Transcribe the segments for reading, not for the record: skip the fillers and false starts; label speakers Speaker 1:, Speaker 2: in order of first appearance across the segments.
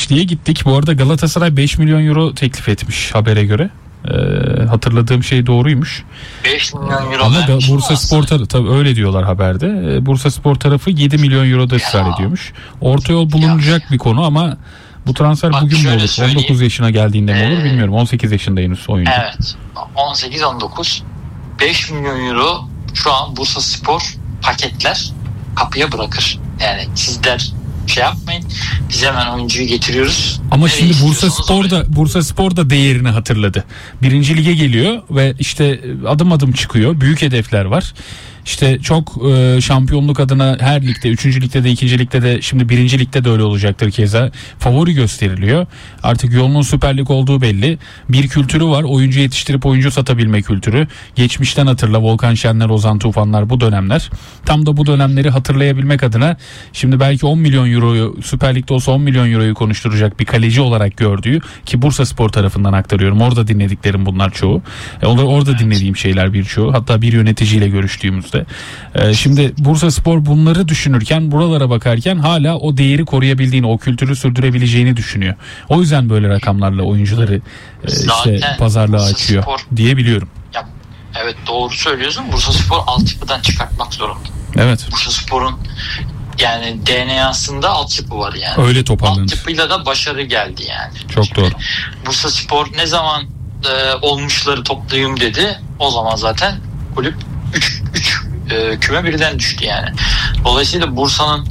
Speaker 1: etmiş diye gittik. Bu arada Galatasaray 5 milyon euro teklif etmiş habere göre. Hatırladığım şey doğruymuş.
Speaker 2: 5 milyon euro
Speaker 1: ama Bursaspor tabii öyle diyorlar haberde. Bursaspor tarafı 7 milyon euro da ısrar ediyormuş. Orta yol bulunacak bir konu ama bu transfer bugün mü olur? 19 yaşına geldiğinde mi olur bilmiyorum. 18 yaşında henüz oyuncu.
Speaker 2: Evet. 18-19. 5 milyon euro şu an Bursaspor paketler kapıya bırakır. Yani sizler şey yapmayın. Biz hemen oyuncuyu getiriyoruz.
Speaker 1: Ama şimdi Bursaspor da değerini hatırladı. Birinci lige geliyor ve işte adım adım çıkıyor. Büyük hedefler var. İşte çok şampiyonluk adına her ligde, 3. ligde de 2. ligde de şimdi 1. ligde de öyle olacaktır keza. Favori gösteriliyor. Artık yolunun Süper Lig olduğu belli. Bir kültürü var. Oyuncu yetiştirip oyuncu satabilme kültürü. Geçmişten hatırla Volkan Şenler, Ozan Tufanlar bu dönemler. Tam da bu dönemleri hatırlayabilmek adına şimdi belki 10 milyon euroyu Süper Lig'de olsa 10 milyon euroyu konuşturacak bir kaleci olarak gördüğü ki Bursaspor tarafından aktarıyorum. Orada dinlediklerim bunlar çoğu. Orada dinlediğim şeyler birçoğu. Hatta bir yöneticiyle görüştüğümüzde. Şimdi Bursaspor bunları düşünürken, buralara bakarken hala o değeri koruyabildiğini, o kültürü sürdürebileceğini düşünüyor. O yüzden böyle rakamlarla oyuncuları işte pazarlığa açıyor diye biliyorum.
Speaker 2: Ya, evet doğru söylüyorsun. Bursaspor altyapıdan çıkartmak zorunda.
Speaker 1: Evet.
Speaker 2: Bursaspor'un yani DNA'sında altyapı var yani.
Speaker 1: Öyle toparlanır.
Speaker 2: Altyapıyla da başarı geldi yani.
Speaker 1: Çok
Speaker 2: şimdi
Speaker 1: doğru.
Speaker 2: Bursaspor ne zaman olmuşları toplayayım dedi. O zaman zaten kulüp 3 küme birden düştü yani. Dolayısıyla Bursa'nın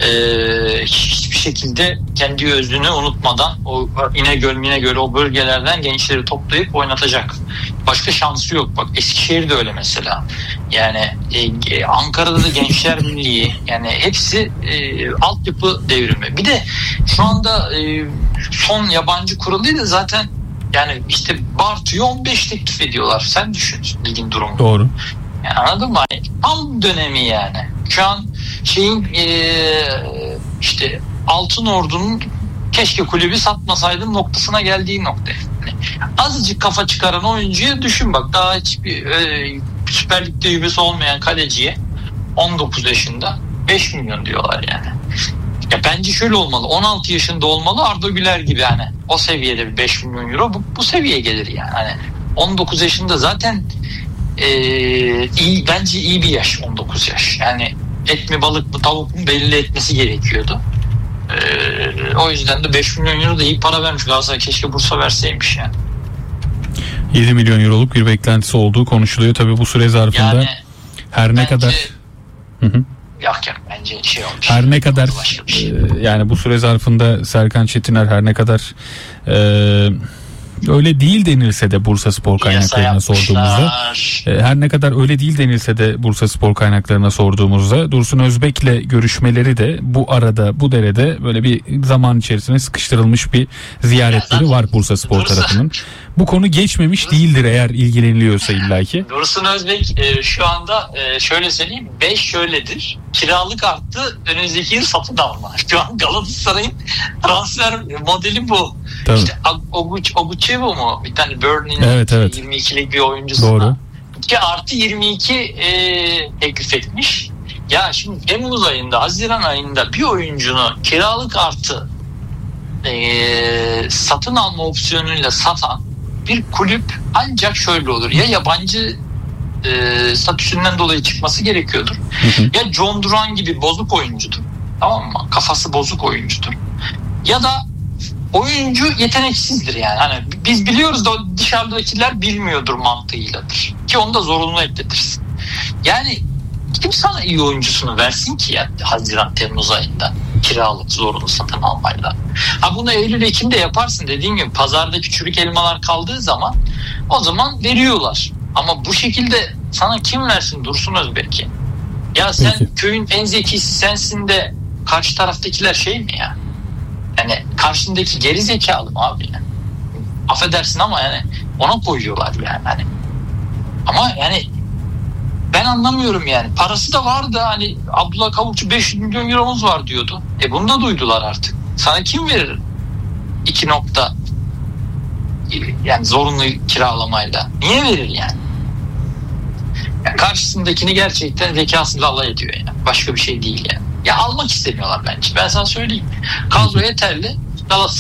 Speaker 2: hiçbir şekilde kendi özünü unutmadan o İnegöl o bölgelerden gençleri toplayıp oynatacak. Başka şansı yok. Bak Eskişehir'de öyle mesela. Yani Ankara'da da Gençler Birliği yani hepsi altyapı devrimi. Bir de şu anda son yabancı kuralıydı zaten yani işte Bartu'yu 15 teklif ediyorlar. Sen düşün ligin durumunu.
Speaker 1: Doğru.
Speaker 2: Yani anladın mı? Hani tam dönemi yani. Şu an işte Altınordu'nun keşke kulübü satmasaydım noktasına geldiği nokta. Yani azıcık kafa çıkaran oyuncuya düşün bak. Daha hiçbir Süper Lig'de yübesi olmayan kaleciye 19 yaşında 5 milyon diyorlar yani. Ya bence şöyle olmalı. 16 yaşında olmalı Arda Güler gibi yani. O seviyede bir 5 milyon euro bu seviyeye gelir yani. Hani 19 yaşında zaten bence iyi bir yaş 19 yaş. Yani et mi balık mı tavuk mu belli etmesi gerekiyordu. O yüzden de 5 milyon euro da iyi para vermiş Galatasaray. Keşke Bursa verseymiş yani.
Speaker 1: 7 milyon euroluk bir beklentisi olduğu konuşuluyor. Tabii bu süre zarfında yani, her ne kadar
Speaker 2: Yok bence şey olmuş.
Speaker 1: Her ne kadar yani bu süre zarfında Serkan Çetiner her ne kadar öyle değil denilse de Bursaspor kaynaklarına sorduğumuzda her ne kadar öyle değil denilse de Bursaspor kaynaklarına sorduğumuzda Dursun Özbek'le görüşmeleri de bu arada bu derede böyle bir zaman içerisine sıkıştırılmış bir ziyaretleri var Bursaspor tarafının. Bu konu geçmemiş değildir eğer ilgileniliyorsa illaki.
Speaker 2: Dursun Özbek şu anda şöyle söyleyeyim 5 şöyledir. Kiralık artı önümüzdeki yıl satın alma. Şu an Galatasaray'ın transfer modeli bu.
Speaker 1: Tabii.
Speaker 2: İşte Oguçevo mu? Bir tane Burnley'nin
Speaker 1: evet.
Speaker 2: 22'lik bir oyuncusuna.
Speaker 1: Doğru.
Speaker 2: 2 artı 22 teklif etmiş. Ya şimdi Temmuz ayında, Haziran ayında bir oyuncunu kiralık artı satın alma opsiyonuyla satan bir kulüp ancak şöyle olur. Ya yabancı statüsünden dolayı çıkması gerekiyordur. Ya John Duran gibi bozuk oyuncudur. Tamam mı? Kafası bozuk oyuncudur. Ya da oyuncu yeteneksizdir yani. Hani biz biliyoruz da dışarıdakiler bilmiyordur mantığıyladır. Ki onu da zorunlu ekletirsin. Yani kim sana iyi oyuncusunu versin ki ya Haziran Temmuz ayında kiralık zorunlu satın almayla. Ha bunu Eylül Ekim'de yaparsın dediğim gibi pazardaki çürük elmalar kaldığı zaman o zaman veriyorlar. Ama bu şekilde sana kim versin Dursun Özbek'i? Ya sen köyün en zekisi sensin de karşı taraftakiler şey mi ya? Yani karşındaki geri zekalı mı abi yani? Affedersin ama yani ona koyuyorlar yani. Hani. Ama yani ben anlamıyorum yani. Parası da vardı hani Abdullah Kavukçu 500 milyon euromuz var diyordu. Bunu da duydular artık. Sana kim verir? 2 nokta yani zorunlu kiralamayla. Niye verir yani? Yani karşısındakini gerçekten zekasıyla alay ediyor yani. Başka bir şey değil yani. Ya almak istemiyorlar bence. Ben sana söyleyeyim. Kadro yeterli.